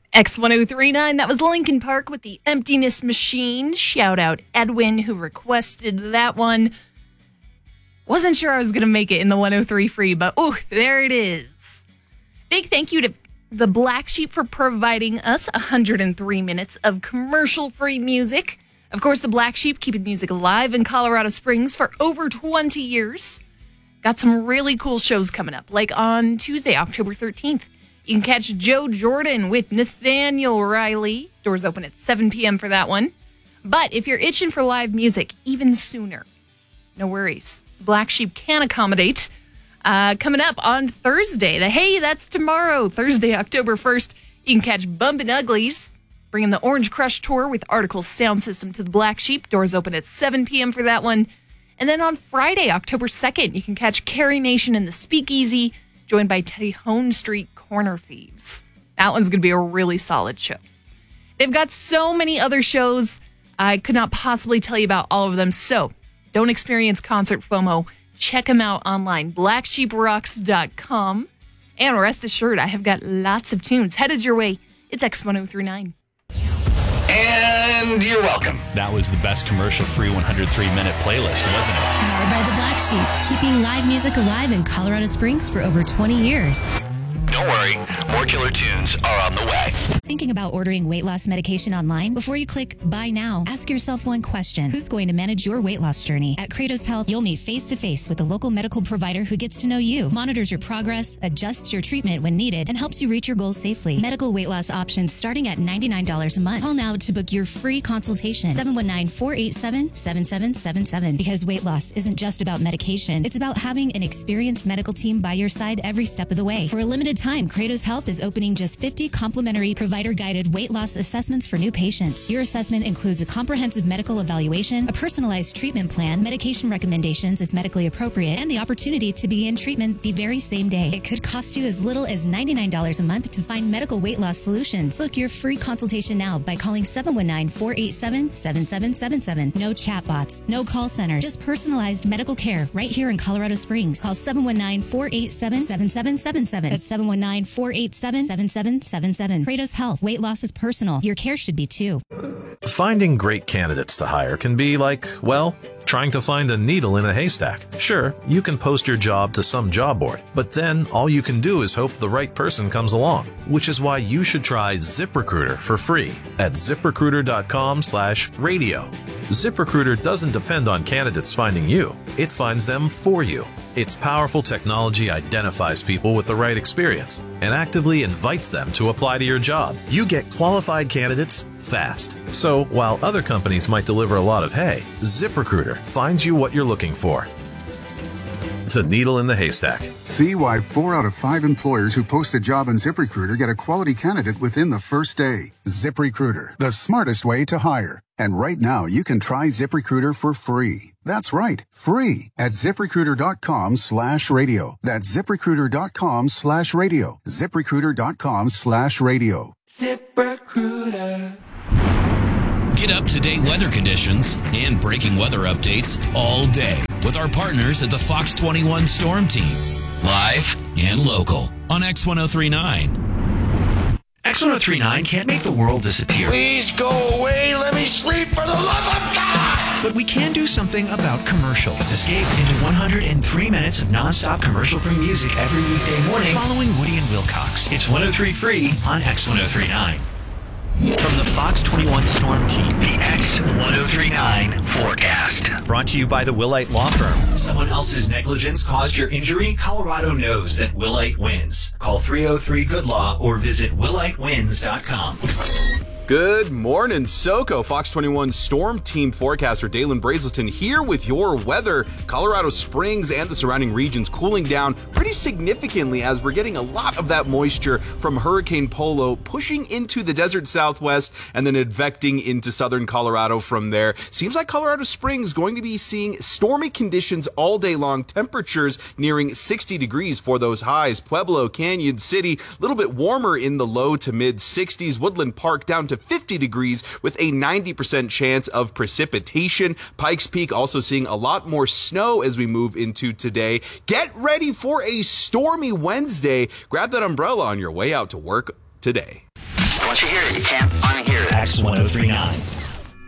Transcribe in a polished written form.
X1039, that was Linkin Park with the Emptiness Machine. Shout out Edwin who requested that one. Wasn't sure I was going to make it in the 103 free, but there it is. Big thank you to the Black Sheep for providing us 103 minutes of commercial-free music. Of course, the Black Sheep keeping music alive in Colorado Springs for over 20 years. Got some really cool shows coming up, like on Tuesday, October 13th. You can catch Joe Jordan with Nathaniel Riley. Doors open at 7 p.m. for that one. But if you're itching for live music, even sooner, no worries. Black Sheep can accommodate. Coming up on Thursday, that's tomorrow, Thursday, October 1st, you can catch Bumpin' Uglies, bringing the Orange Crush Tour with Articles Sound System to the Black Sheep. Doors open at 7 p.m. for that one. And then on Friday, October 2nd, you can catch Carrie Nation in the Speakeasy, joined by Tejon Street Corner Thieves. That one's going to be a really solid show. They've got so many other shows. I could not possibly tell you about all of them. So don't experience concert FOMO. Check them out online, blacksheeprocks.com. And rest assured, I have got lots of tunes headed your way. It's X1039. And you're welcome. That was the best commercial-free 103-minute playlist, wasn't it? Powered by the Black Sheep, keeping live music alive in Colorado Springs for over 20 years. Don't worry, more killer tunes are on the way. Thinking about ordering weight loss medication online? Before you click buy now, ask yourself one question. Who's going to manage your weight loss journey? At Kratos Health, you'll meet face-to-face with a local medical provider who gets to know you, monitors your progress, adjusts your treatment when needed, and helps you reach your goals safely. Medical weight loss options starting at $99 a month. Call now to book your free consultation. 719-487-7777. Because weight loss isn't just about medication. It's about having an experienced medical team by your side every step of the way. For a limited time, Kratos Health is opening just 50 complimentary provider-guided weight loss assessments for new patients. Your assessment includes a comprehensive medical evaluation, a personalized treatment plan, medication recommendations if medically appropriate, and the opportunity to begin treatment the very same day. It could cost you as little as $99 a month to find medical weight loss solutions. Book your free consultation now by calling 719-487-7777. No chatbots, no call centers, just personalized medical care right here in Colorado Springs. Call 719-487-7777. That's 719-487-7777. Kratos Health. Weight loss is personal. Your care should be too. Finding great candidates to hire can be like, well, trying to find a needle in a haystack. Sure, you can post your job to some job board, but then all you can do is hope the right person comes along, which is why you should try ZipRecruiter for free at ZipRecruiter.com/radio. ZipRecruiter doesn't depend on candidates finding you. It finds them for you. Its powerful technology identifies people with the right experience and actively invites them to apply to your job. You get qualified candidates fast. So while other companies might deliver a lot of hay, ZipRecruiter finds you what you're looking for. The needle in the haystack. See why 4 out of 5 employers who post a job on ZipRecruiter get a quality candidate within the first day. ZipRecruiter, the smartest way to hire. And right now, you can try ZipRecruiter for free. That's right, free at ZipRecruiter.com/radio. That's ZipRecruiter.com/radio. ZipRecruiter.com/radio. ZipRecruiter. Get up-to-date weather conditions and breaking weather updates all day with our partners at the Fox 21 Storm Team. Live and local on X1039. X1039 can't make the world disappear. Please go away. Let me sleep for the love of God. But we can do something about commercials. Escape into 103 minutes of nonstop commercial-free music every weekday morning following Woody and Wilcox. It's 103 free on X1039. From the Fox 21 Storm Team, the X1039 forecast. Brought to you by the Willite Law Firm. Someone else's negligence caused your injury? Colorado knows that Willite wins. Call 303-GOOD-LAW or visit willitewins.com. Good morning, SoCo. Fox 21 Storm Team forecaster Dalen Brazelton here with your weather. Colorado Springs and the surrounding regions cooling down pretty significantly as we're getting a lot of that moisture from Hurricane Polo pushing into the desert southwest and then advecting into southern Colorado from there. Seems like Colorado Springs going to be seeing stormy conditions all day long. Temperatures nearing 60 degrees for those highs. Pueblo, Canyon City, a little bit warmer in the low to mid 60s. Woodland Park down to 50 degrees with a 90% chance of precipitation. Pikes Peak also seeing a lot more snow as we move into today. Get ready for a stormy Wednesday. Grab that umbrella on your way out to work today. Once you hear it, you can't unhear it. X1039.